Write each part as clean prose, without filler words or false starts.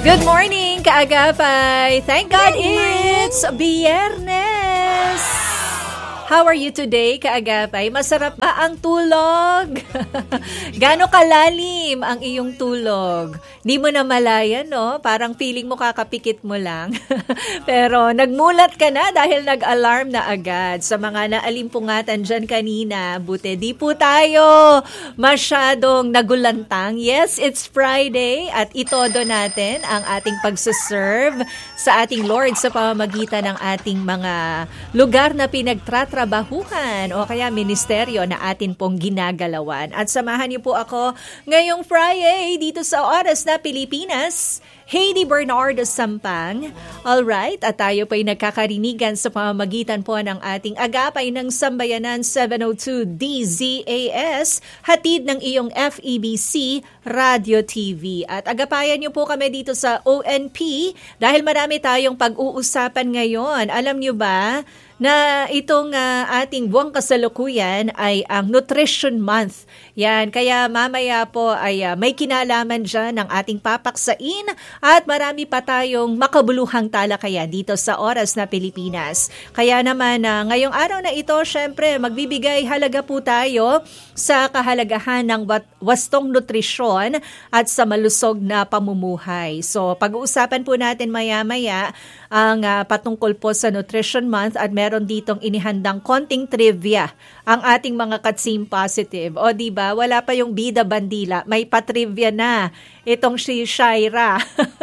Good morning, kaagapay. Thank God it's Biyernes. How are you today, kaagapay? Masarap ba ang tulog? Gaano kalalim ang iyong tulog? Di mo na malaya, no? Parang feeling mo kakapikit mo lang. Pero nagmulat ka na dahil nag-alarm na agad. Sa mga naalimpungatan dyan kanina, buti di po tayo masyadong nagulantang. Yes, it's Friday at itodo natin ang ating pagsaserve sa ating Lord sa pamamagitan ng ating mga lugar na pinagtratrabahuhan o kaya ministeryo na atin pong ginagalawan. At samahan niyo po ako ngayong Friday dito sa Oras na Pilipinas. Heidi Bernardo Sampang. Alright, at tayo po'y nagkakarinigan sa pamamagitan po ng ating agapay ng Sambayanan 702 DZAS, hatid ng iyong FEBC Radio TV. At agapayan niyo po kami dito sa ONP dahil marami tayong pag-uusapan ngayon. Alam niyo ba na itong ating buwang kasalukuyan ay ang Nutrition Month. Yan, kaya mamaya po ay may kinalaman dyan ng ating papaksain at marami pa tayong makabuluhang talakayan dito sa Oras na Pilipinas. Kaya naman ngayong araw na ito, syempre magbibigay halaga po tayo sa kahalagahan ng wastong nutrisyon at sa malusog na pamumuhay. So pag-uusapan po natin maya-maya ang patungkol po sa Nutrition Month at meron ditong inihandang konting trivia ang ating mga Katsim Positive. O diba, wala pa yung bida bandila, may patrivia na itong si Shaira.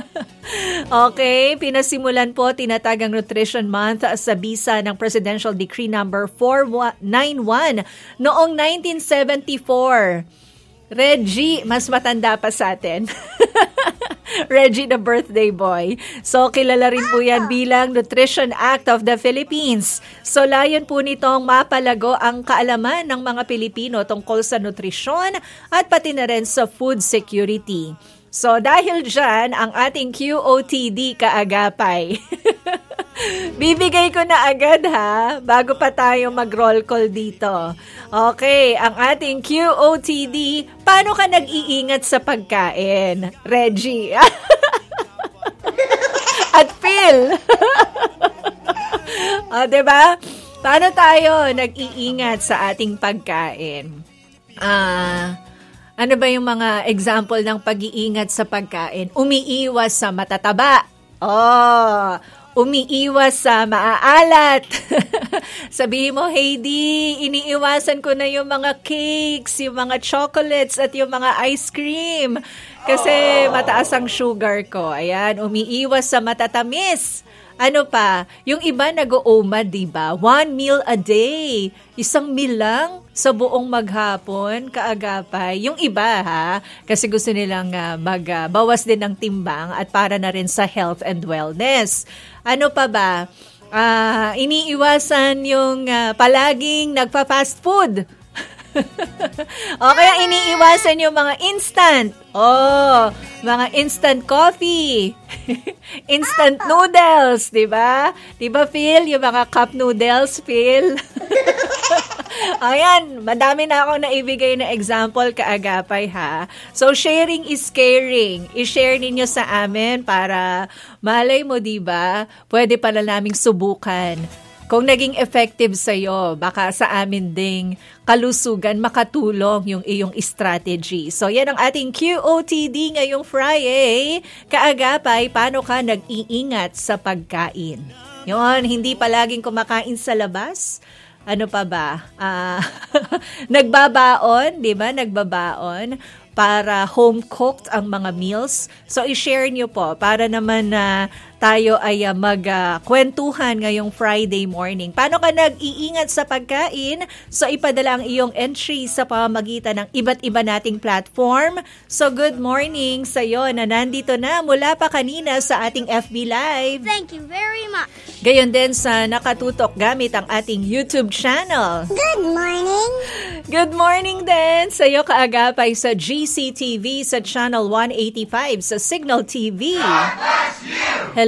Okay, pinasimulan po tinatag ang Nutrition Month sa bisa ng Presidential Decree number 491 noong 1974. Reggie, mas matanda pa sa atin. Reggie the birthday boy. So, kilala rin po yan bilang Nutrition Act of the Philippines. So, layon po nitong mapalago ang kaalaman ng mga Pilipino tungkol sa nutrisyon at pati na rin sa food security. So, dahil dyan, ang ating QOTD kaagapay. Bibigay ko na agad ha, bago pa tayo mag-roll call dito. Okay, ang ating QOTD, paano ka nag-iingat sa pagkain? Reggie. At Phil. O, diba? Paano tayo nag-iingat sa ating pagkain? Ano ba yung mga example ng pag-iingat sa pagkain? Umiiwas sa matataba. Umiiwas sa maaalat. Sabihin mo, Heidi, iniiwasan ko na yung mga cakes, yung mga chocolates at yung mga ice cream. Kasi mataas ang sugar ko. Ayan, umiiwas sa matatamis. Ano pa? Yung iba nag-uumad, diba? 1 meal a day. 1 meal lang sa buong maghapon, kaagapay. Yung iba, ha? Kasi gusto nilang magbawas din ng timbang at para na rin sa health and wellness. Ano pa ba? Iniiwasan yung palaging nagpa-fast food. O kaya iniiwasan yung mga instant. Mga instant coffee. Instant noodles, di ba? Di ba, Phil? Yung mga cup noodles, Phil? Ayan, madami na ako naibigay na example kaagapay ha. So, sharing is caring. I-share ninyo sa amin para malay mo, di ba? Pwede pala naming subukan. Kung naging effective sa'yo, baka sa amin ding kalusugan makatulong yung iyong strategy. So, yan ang ating QOTD ngayong Friday. Kaagapay, paano ka nag-iingat sa pagkain? Yun, hindi palaging kumakain sa labas. Ano pa ba? Nagbabaon, di ba? Nagbabaon para home-cooked ang mga meals. So, i-share nyo po para naman na tayo ay magkwentuhan ngayong Friday morning. Paano ka nag-iingat sa pagkain? So, ipadala ang iyong entry sa pamamagitan ng iba't iba nating platform. So, good morning sa iyo na nandito na mula pa kanina sa ating FB Live. Thank you very much. Gayon din sa nakatutok gamit ang ating YouTube channel. Good morning. Good morning din sa iyo kaagapay sa GCTV sa Channel 185 sa Signal TV. Hello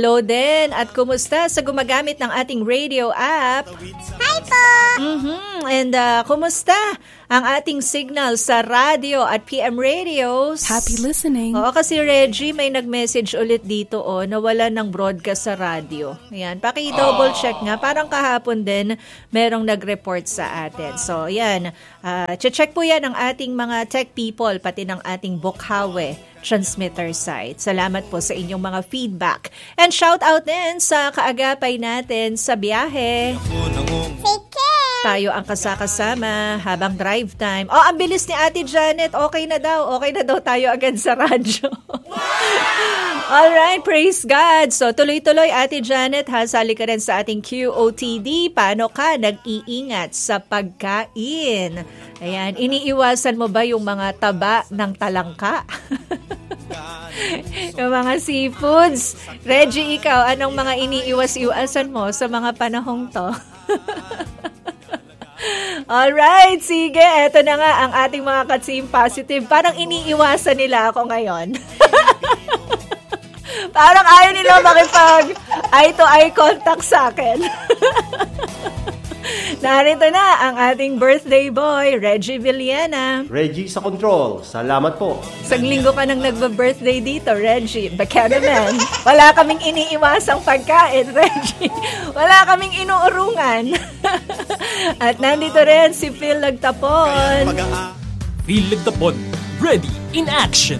hello din. At kumusta sa gumagamit ng ating radio app? Hi po! And kumusta ang ating signal sa radio at PM radios? Happy listening. Oo, kasi Reggie may nag-message ulit dito nawala ng broadcast sa radio. Ayan, paki-double check nga. Parang kahapon din merong nag-report sa atin. So, ayan. Check po yan ng ating mga tech people, pati ng ating Bukhawe transmitter site. Salamat po sa inyong mga feedback. And shout out din sa kaagapay natin sa biyahe. Take care! Tayo ang kasakasama habang drive time. Ang bilis ni Ate Janet. Okay na daw. Okay na daw tayo agad sa radyo. Alright, praise God. So, tuloy-tuloy, Ate Janet, sali ka rin sa ating QOTD. Paano ka nag-iingat sa pagkain? Ayan, iniiwasan mo ba yung mga taba ng talangka? Yung mga seafoods? Reggie, ikaw, anong mga iniiwas-iwasan mo sa mga panahong to? Alright, sige. Eto na nga ang ating mga Katsim Positive. Parang iniiwasan nila ako ngayon. Parang ayaw nila makipag eye-to-eye contact sa akin. Narito na ang ating birthday boy, Reggie Villena. Reggie sa control. Salamat po. Isang linggo ka nang nagba-birthday dito, Reggie. Bacana man. Wala kaming iniiwasang pagkain, Reggie. Wala kaming inuurungan. At nandito rin si Phil Lagtapon. Phil Lagtapon, ready in action.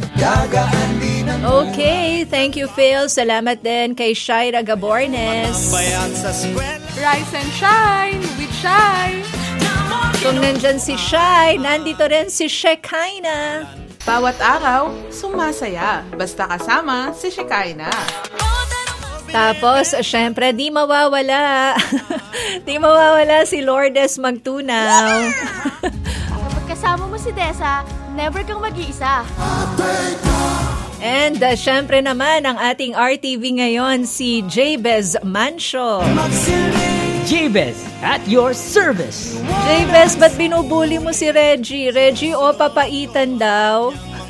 Okay, thank you Phil. Salamat din kay Shaira Gabornes. Rise and shine with Shai. Kung nandyan si Shai, nandito rin si Shekinah. Bawat araw, sumasaya. Basta kasama si Shekinah. Tapos, syempre, di mawawala. Di mawawala si Lourdes Magtunaw. Kapag kasama mo si Desa, never kang mag-iisa. And syempre naman, ang ating RTV ngayon, si Jabez Mancio. Jabez, at your service. Jabez, ba't binubuli mo si Reggie? Reggie, papaitan daw.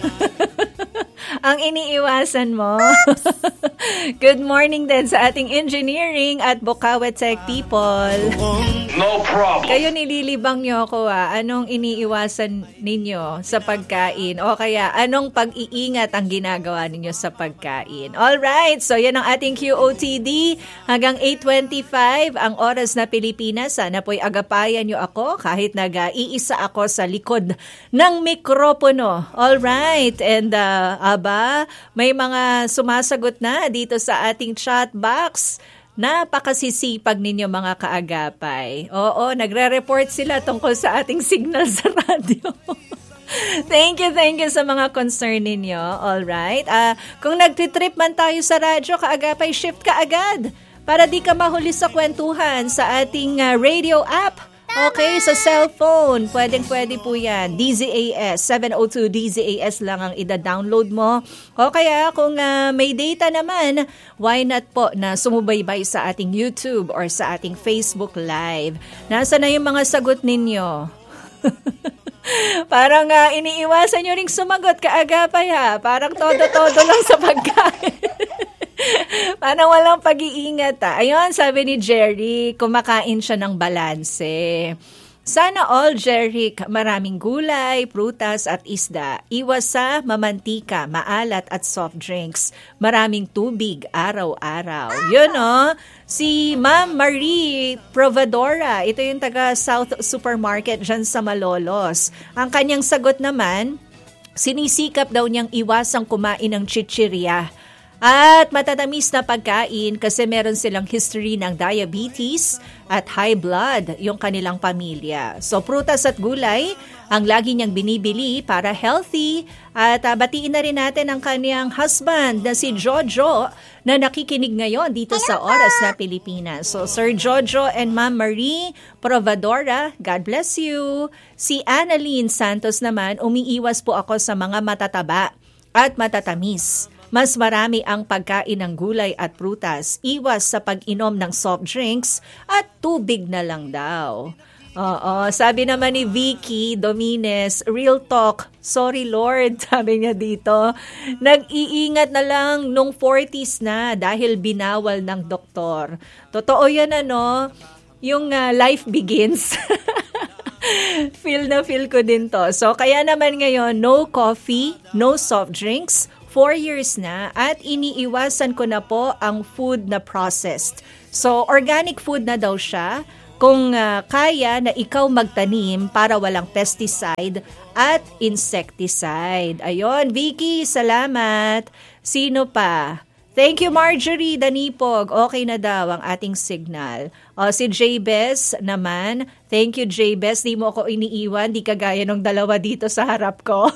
Ang iniiwasan mo. Good morning din sa ating engineering at Bukhawe Tech people. No problem. Kayo nililibang nyo ako Anong iniiwasan ninyo sa pagkain? O kaya anong pag-iingat ang ginagawa ninyo sa pagkain? Alright, so yan ang ating QOTD. Hanggang 8:25 ang oras na Pilipinas. Sana po'y agapayan nyo ako kahit nag-iisa ako sa likod ng mikropono. Alright, and may mga sumasagot na dito sa ating chat box. Napakasisipag ninyo mga kaagapay. Oo, nagre-report sila tungkol sa ating signal sa radio. Thank you sa mga concern ninyo. Alright. Kung nagtitrip man tayo sa radyo, kaagapay, shift ka agad para di ka mahuli sa kwentuhan sa ating radio app. Okay, sa cellphone, pwede po yan. DZAS, 702 DZAS lang ang ida-download mo. O kaya kung may data naman, why not po na sumubaybay sa ating YouTube or sa ating Facebook Live. Nasa na yung mga sagot ninyo? Parang iniiwasan nyo ring sumagot kaagapay Parang todo-todo lang sa pagkain. Parang walang pag-iingat Ayun, sabi ni Jerry, kumakain siya ng balanse. Sana all, Jerry, maraming gulay, prutas at isda. Iwas sa mamantika, maalat at soft drinks. Maraming tubig araw-araw. Yun si Ma'am Marie Provadora. Ito yung taga South Supermarket dyan sa Malolos. Ang kanyang sagot naman, sinisikap daw niyang iwasang kumain ng chichirya at matatamis na pagkain kasi meron silang history ng diabetes at high blood yung kanilang pamilya. So prutas at gulay ang lagi niyang binibili para healthy. At batiin na rin natin ang kanyang husband na si Jojo na nakikinig ngayon dito sa Oras na Pilipinas. So Sir Jojo and Ma'am Marie Provadora, God bless you. Si Annalyn Santos naman, umiiwas po ako sa mga matataba at matatamis. Mas marami ang pagkain ng gulay at prutas. Iwas sa pag-inom ng soft drinks at tubig na lang daw. Oo, sabi naman ni Vicky Domines, real talk, sorry Lord, sabi niya dito. Nag-iingat na lang nung 40s na dahil binawal ng doktor. Totoo yan yung life begins. Feel ko din to. So, kaya naman ngayon, no coffee, no soft drinks, 4 years na at iniiwasan ko na po ang food na processed. So, organic food na daw siya kung kaya na ikaw magtanim para walang pesticide at insecticide. Ayun, Vicky, salamat. Sino pa? Thank you, Marjorie Danipog. Okay na daw ang ating signal. Si Jabez naman. Thank you, Jabez. Di mo ako iniiwan. Di kagaya ng dalawa dito sa harap ko.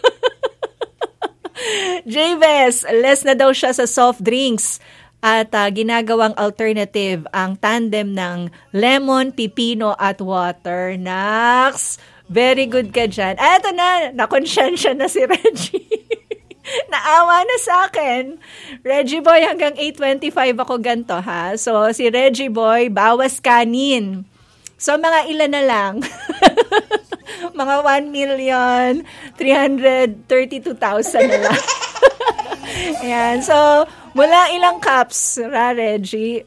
Jabez, less na daw siya sa soft drinks. At ginagawang alternative ang tandem ng lemon, pipino at water. Nax! Very good ka dyan. Eto na, nakonsensya na si Reggie. Naawa na sa akin. Reggie Boy, hanggang 8:25 ako ganto ha. So, si Reggie Boy, bawas kanin. So, mga ilan na lang. Mga 1,332,000 na lang. Ayan. So, mula ilang cups, Reggie?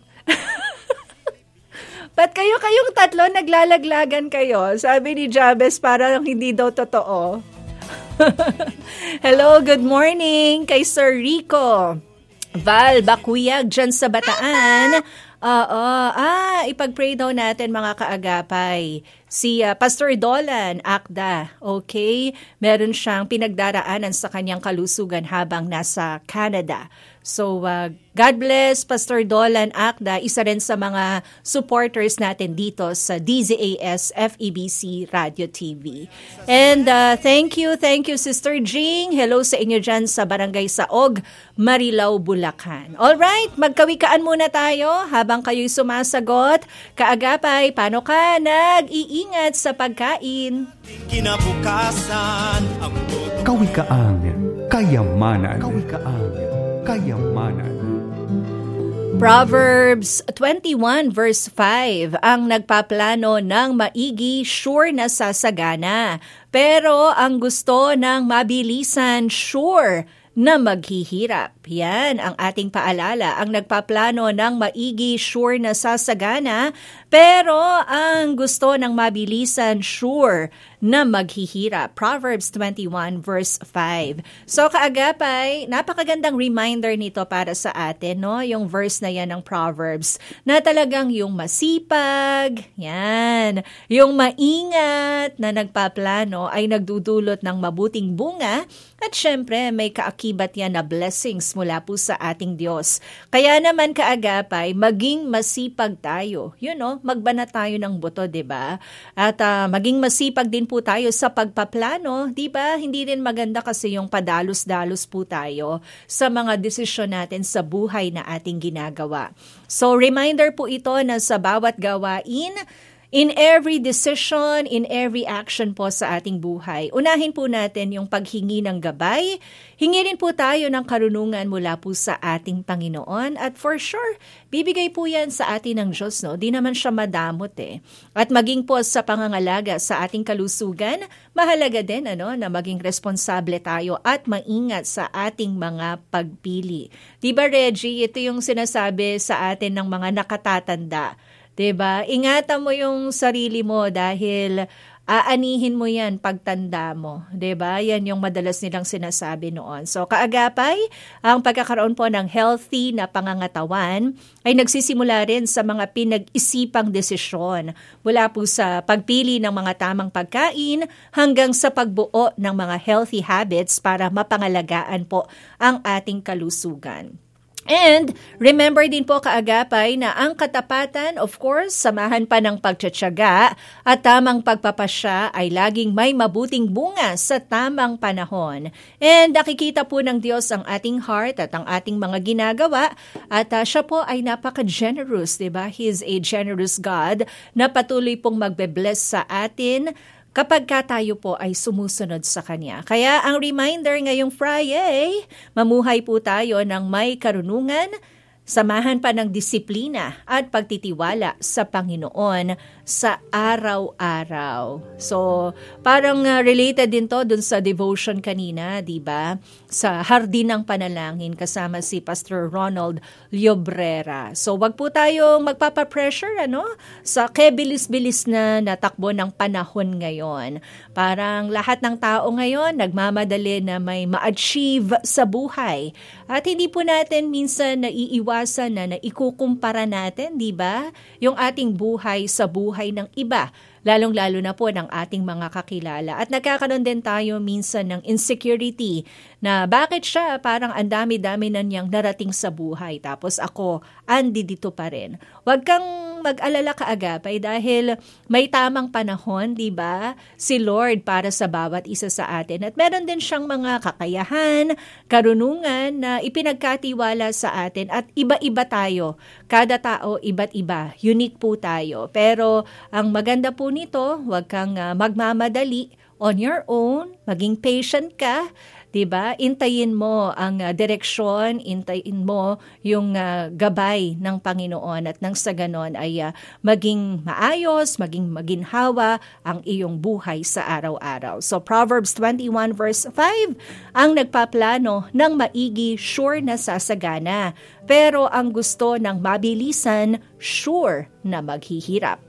Ba't kayong tatlo naglalaglagan kayo? Sabi ni Jabez, parang hindi daw totoo. Hello, good morning kay Sir Rico. Val Bakuyag dyan sa Bataan. Ipag-pray daw natin mga kaagapay. Si Pastor Dolan Akda, okay? Meron siyang pinagdaraanan sa kanyang kalusugan habang nasa Canada. So, God bless Pastor Dolan Akda, isa rin sa mga supporters natin dito sa DZAS FEBC Radio TV. And thank you Sister Jing. Hello sa inyo dyan sa Barangay Saog, Marilao, Bulacan. Alright, magkawikaan muna tayo habang kayo'y sumasagot. Kaagapay, paano ka nag-iingat sa pagkain? Kinabukasan ang Kawikaan, kayamanan. Kawikaan, kayamanan. Proverbs 21 verse 5, ang nagpaplano ng maigi sure na sasagana, pero ang gusto ng mabilisan sure na maghihirap. Yan ang ating paalala. Ang nagpaplano ng maigi sure na sasagana, pero ang gusto ng mabilisan sure na maghihirap. Proverbs 21 verse 5. So kaagapay, napakagandang reminder nito para sa atin, no? Yung verse na yan ng Proverbs, na talagang yung masipag, yan, yung maingat na nagpaplano ay nagdudulot ng mabuting bunga at syempre may kaakibat yan na blessings mula po sa ating Diyos. Kaya naman kaagapay, maging masipag tayo. Magbanat tayo ng buto, 'di ba? At maging masipag din po tayo sa pagpaplano, 'di ba? Hindi rin maganda kasi yung padalos-dalos po tayo sa mga desisyon natin sa buhay na ating ginagawa. So reminder po ito na sa bawat gawain, in every decision, in every action po sa ating buhay, unahin po natin yung paghingi ng gabay. Hingi rin po tayo ng karunungan mula po sa ating Panginoon. At for sure, bibigay po yan sa atin ng Diyos, no? Di naman siya madamot eh. At maging po sa pangangalaga sa ating kalusugan, mahalaga din na maging responsable tayo at maingat sa ating mga pagpili. Diba Reggie, ito yung sinasabi sa atin ng mga nakatatanda. Diba? Ingatan mo yung sarili mo dahil aanihin mo yan pagtanda mo. Diba? Yan yung madalas nilang sinasabi noon. So, kaagapay, ang pagkakaroon po ng healthy na pangangatawan ay nagsisimula rin sa mga pinag-isipang desisyon mula po sa pagpili ng mga tamang pagkain hanggang sa pagbuo ng mga healthy habits para mapangalagaan po ang ating kalusugan. And remember din po kaagapay na ang katapatan, of course, samahan pa ng pagtsatsaga at tamang pagpapasya ay laging may mabuting bunga sa tamang panahon. And nakikita po ng Diyos ang ating heart at ang ating mga ginagawa at siya po ay napaka-generous, diba? He is a generous God na patuloy pong magbe-bless sa atin kapag tayo po ay sumusunod sa Kanya. Kaya ang reminder ngayong Friday, mamuhay po tayo ng may karunungan, samahan pa ng disiplina at pagtitiwala sa Panginoon sa araw-araw. So, parang related din to dun sa devotion kanina, di ba? Sa Hardin ng Panalangin kasama si Pastor Ronald Llobrera. So, wag po tayong magpapapressure, sa kebilis-bilis na natakbo ng panahon ngayon. Parang lahat ng tao ngayon nagmamadali na may ma-achieve sa buhay. At hindi po natin minsan naiiwasan na ikukumpara natin, di ba? Yung ating buhay sa buhay ng iba, lalong-lalo na po ng ating mga kakilala. At nagkakaroon din tayo minsan ng insecurity na bakit siya parang ang dami-dami na niyang narating sa buhay. Tapos ako, andi dito pa rin. Huwag kang mag-alala kaagapay dahil may tamang panahon, di ba? Si Lord para sa bawat isa sa atin. At meron din siyang mga kakayahan, karunungan na ipinagkatiwala sa atin. At iba-iba tayo. Kada tao, iba't iba. Unique po tayo. Pero ang maganda po nito, huwag kang magmamadali on your own. Maging patient ka. Diba? Intayin mo ang direksyon, intayin mo yung gabay ng Panginoon at nang sa ganon ay maging maayos, maging maginhawa ang iyong buhay sa araw-araw. So Proverbs 21 verse 5, ang nagpaplano ng maigi sure na sasagana, pero ang gusto ng mabilisan sure na maghihirap.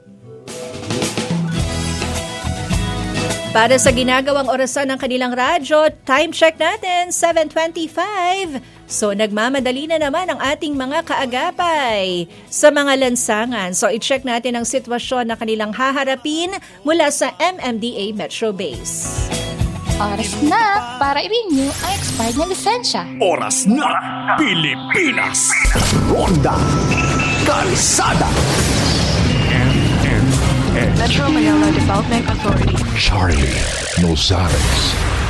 Para sa ginagawang orasan ng kanilang radyo, time check natin, 7:25. So, nagmamadali na naman ang ating mga kaagapay sa mga lansangan. So, i-check natin ang sitwasyon na kanilang haharapin mula sa MMDA Metro Base. Oras na para i-renew ang expired na lisensya. Oras na, Pilipinas! Ronda Kalsada. Metro Manila Development Authority. Charlie Nozares.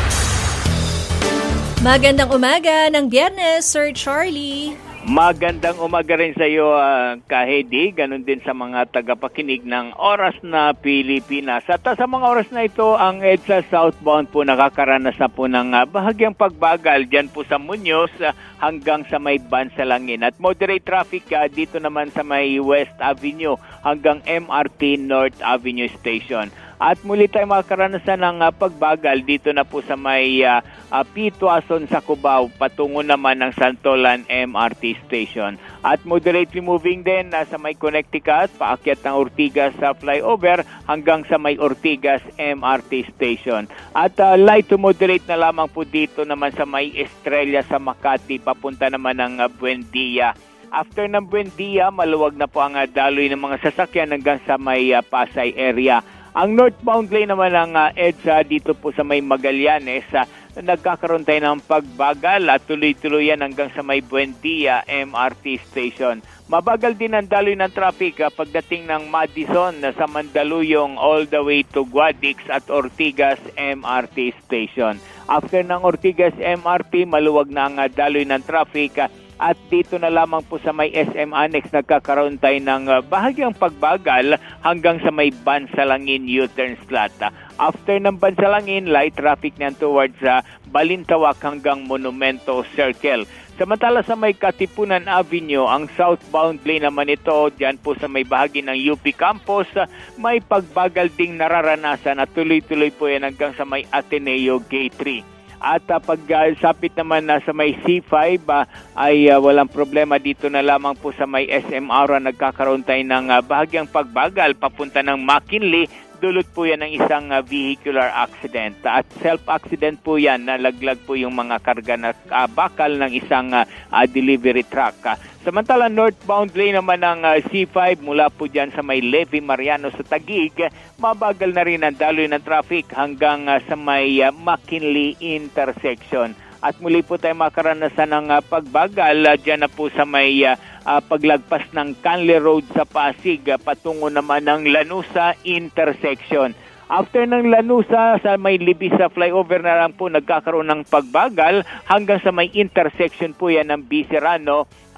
Magandang umaga ng Biyernes, Sir Charlie. Magandang umaga rin sa iyo, Kahedi. Ganon din sa mga tagapakinig ng Oras na Pilipinas. At sa mga oras na ito, ang EDSA southbound po nakakaranas na po ng bahagyang pagbagal dyan po sa Muñoz hanggang sa may Bansalangin. At moderate traffic dito naman sa may West Avenue hanggang MRT North Avenue Station. At muli tayo makakaranasan ng pagbagal dito na po sa may Pituason sa Cubao, patungo naman ng Santolan MRT Station. At moderately moving din sa may Connecticut, paakyat ng Ortigas sa flyover hanggang sa may Ortigas MRT Station. At light to moderate na lamang po dito naman sa may Estrella sa Makati, papunta naman ng Buendia. After ng Buendia, maluwag na po ang daloy ng mga sasakyan hanggang sa may Pasay area. Ang northbound lane naman ng EDSA dito po sa may Magallanes, nagkakaroon tayo ng pagbagal at tuloy-tuloy yan hanggang sa may Buendia MRT Station. Mabagal din ang daloy ng traffic pagdating ng Madison sa Mandaluyong all the way to Guadix at Ortigas MRT Station. After ng Ortigas MRT, maluwag na ang daloy ng traffic. At dito na lamang po sa may SM Annex nagkakaroon tayo ng bahagyang pagbagal hanggang sa may Bansalangin U-turn slot. After ng Bansalangin, light traffic niyan towards Balintawak hanggang Monumento Circle. Samantala sa may Katipunan Avenue, ang southbound lane naman ito, dyan po sa may bahagi ng UP Campus, may pagbagal ding nararanasan at tuloy-tuloy po yan hanggang sa may Ateneo Gate 3. At pagsapit naman sa may C5 ay walang problema dito na lamang po sa may SM Aura nagkakaroon tayo ng bahagyang pagbagal papunta ng McKinley. Dulot po yan ng isang vehicular accident. At self-accident po yan, nalaglag po yung mga karga na bakal ng isang delivery truck. Samantala, northbound lane naman ng C5 mula po dyan sa may Levi Mariano sa Taguig, mabagal na rin ang daloy ng traffic hanggang sa may McKinley intersection. At muli po tayo makaranasan ng pagbagal dyan na po sa may paglagpas ng Canle Road sa Pasig patungo naman ng Lanusa intersection. After ng Lanusa sa may Libis sa flyover na lang po nagkakaroon ng pagbagal hanggang sa may intersection po yan ng Biserano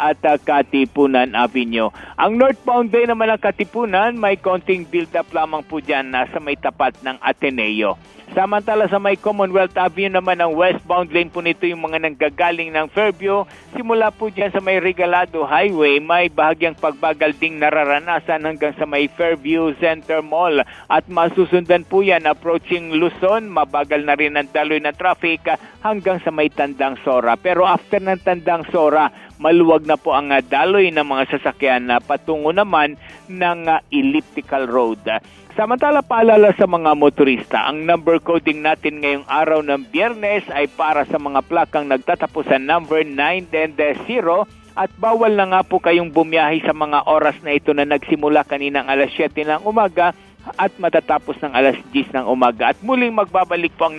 at Katipunan Avenue. Ang northbound lane naman ng Katipunan, may konting build-up lamang po dyan nasa may tapat ng Ateneo. Samantala sa may Commonwealth Avenue naman ang westbound lane po nito yung mga nanggagaling ng Fairview. Simula po dyan sa may Regalado Highway, may bahagyang pagbagal ding nararanasan hanggang sa may Fairview Center Mall. At masusundan po yan approaching Luzon, mabagal na rin ang daloy na traffic hanggang sa may Tandang Sora. Pero after ng Tandang Sora, maluwag na po ang daloy ng mga sasakyan na patungo naman ng Elliptical Road. Samantala, paalala sa mga motorista, ang number coding natin ngayong araw ng Biyernes ay para sa mga plakang nagtatapos sa number 9 and 0 at bawal na nga po kayong bumiyahe sa mga oras na ito na nagsimula kaninang alas 7 ng umaga at matatapos ng alas 10 ng umaga. At muling magbabalik po ang